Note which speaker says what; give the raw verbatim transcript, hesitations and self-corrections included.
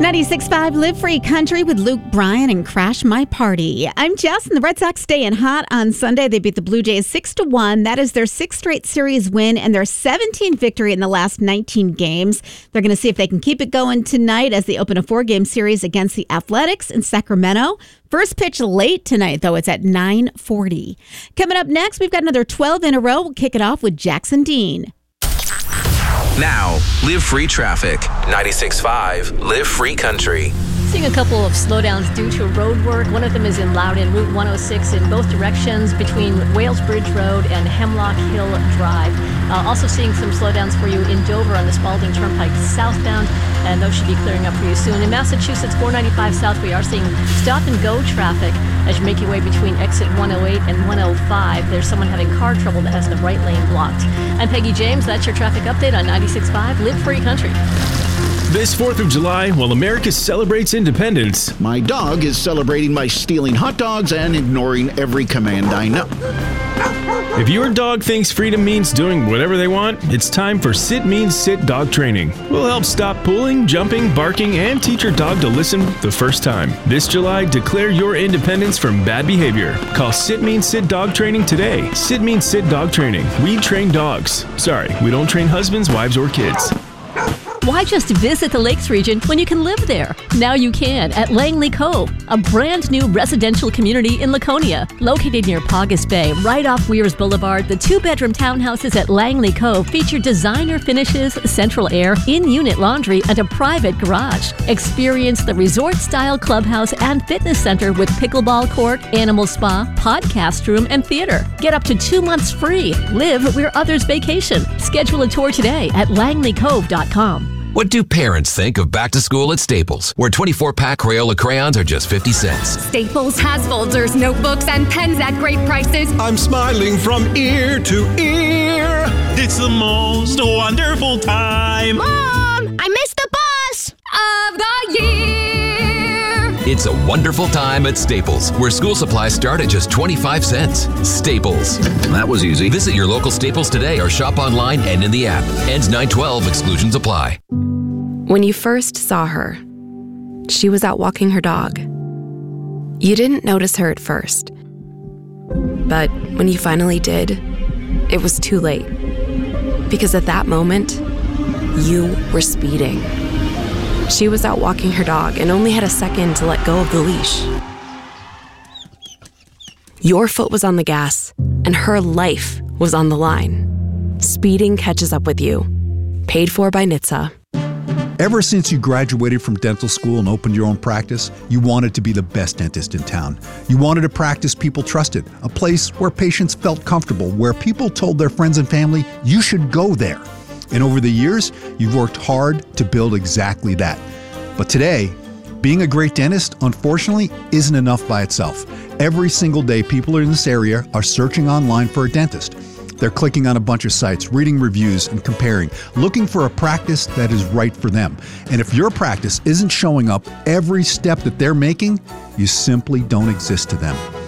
Speaker 1: ninety-six point five Live Free Country with Luke Bryan and Crash My Party. I'm Jess, and the Red Sox staying hot on Sunday. They beat the Blue Jays six to one. That is their sixth straight series win and their seventeenth victory in the last nineteen games. They're going to see if they can keep it going tonight as they open a four-game series against the Athletics in Sacramento. First pitch late tonight, though. It's at nine forty. Coming up next, we've got another twelve in a row. We'll kick it off with Jackson Dean.
Speaker 2: Now, Live Free Traffic. ninety-six point five Live Free Country.
Speaker 3: Seeing a couple of slowdowns due to road work. One of them is in Loudon, Route one oh six in both directions between Wales Bridge Road and Hemlock Hill Drive. Uh, also seeing some slowdowns for you in Dover on the Spalding Turnpike southbound, and those should be clearing up for you soon. In Massachusetts, four ninety-five South, we are seeing stop-and-go traffic as you make your way between exit one oh eight and one oh five. There's someone having car trouble that has the right lane blocked. I'm Peggy James. That's your traffic update on ninety-six point five Live Free Country.
Speaker 4: This fourth of July, while America celebrates independence,
Speaker 5: my dog is celebrating by stealing hot dogs and ignoring every command I know.
Speaker 4: If your dog thinks freedom means doing whatever they want, it's time for Sit Means Sit dog training. We'll help stop pulling, jumping, barking, and teach your dog to listen the first time. This July, declare your independence from bad behavior. Call Sit Means Sit dog training today. Sit Means Sit dog training. We train dogs. Sorry, we don't train husbands, wives, or kids.
Speaker 3: Why just visit the Lakes region when you can live there? Now you can at Langley Cove, a brand new residential community in Laconia. Located near Paugus Bay, right off Weirs Boulevard, the two-bedroom townhouses at Langley Cove feature designer finishes, central air, in-unit laundry, and a private garage. Experience the resort-style clubhouse and fitness center with pickleball court, animal spa, podcast room, and theater. Get up to two months free. Live where others vacation. Schedule a tour today at langley cove dot com.
Speaker 2: What do parents think of back to school at Staples, where twenty-four pack Crayola crayons are just fifty cents?
Speaker 6: Staples has folders, notebooks, and pens at great prices.
Speaker 7: I'm smiling from ear to ear. It's the most wonderful time.
Speaker 6: Mom, I missed the bus of the year.
Speaker 2: It's a wonderful time at Staples, where school supplies start at just twenty-five cents. Staples.
Speaker 5: That was easy.
Speaker 2: Visit your local Staples today or shop online and in the app. Ends nine twelve. Exclusions apply.
Speaker 8: When you first saw her, she was out walking her dog. You didn't notice her at first. But when you finally did, it was too late. Because at that moment, you were speeding. She was out walking her dog and only had a second to let go of the leash. Your foot was on the gas, and her life was on the line. Speeding catches up with you. Paid for by N H T S A.
Speaker 9: Ever since you graduated from dental school and opened your own practice, you wanted to be the best dentist in town. You wanted a practice people trusted, a place where patients felt comfortable, where people told their friends and family, you should go there. And over the years, you've worked hard to build exactly that. But today, being a great dentist, unfortunately, isn't enough by itself. Every single day, people in this area are searching online for a dentist. They're clicking on a bunch of sites, reading reviews and comparing, looking for a practice that is right for them. And if your practice isn't showing up every step that they're making, you simply don't exist to them.